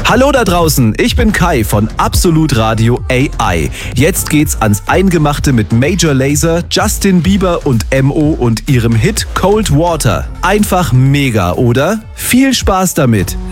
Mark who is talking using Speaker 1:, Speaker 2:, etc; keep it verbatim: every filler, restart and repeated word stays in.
Speaker 1: Hallo da draußen, ich bin Kai von Absolut Radio A I. Jetzt geht's ans Eingemachte mit Major Lazer, Justin Bieber und M O und ihrem Hit Cold Water. Einfach mega, oder? Viel Spaß damit!